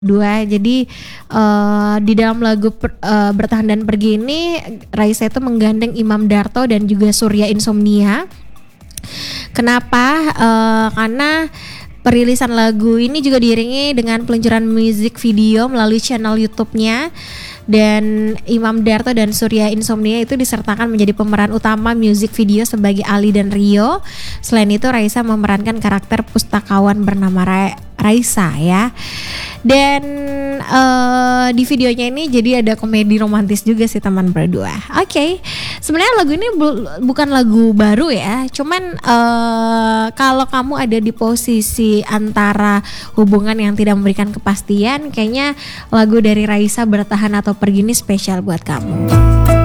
Dua. Jadi di dalam lagu Bertahan dan Pergi ini Raisa itu menggandeng Imam Darto dan juga Surya Insomnia. Kenapa? Karena perilisan lagu ini juga diiringi dengan peluncuran musik video melalui channel YouTube-nya, dan Imam Darto dan Surya Insomnia itu disertakan menjadi pemeran utama musik video sebagai Ali dan Rio. Selain itu Raisa memerankan karakter pustakawan bernama Raisa ya. Dan di videonya ini jadi ada komedi romantis juga sih teman berdua. Oke. Sebenarnya lagu ini bukan lagu baru ya. Cuman kalau kamu ada di posisi antara hubungan yang tidak memberikan kepastian, kayaknya lagu dari Raisa Bertahan atau Pergi ini spesial buat kamu.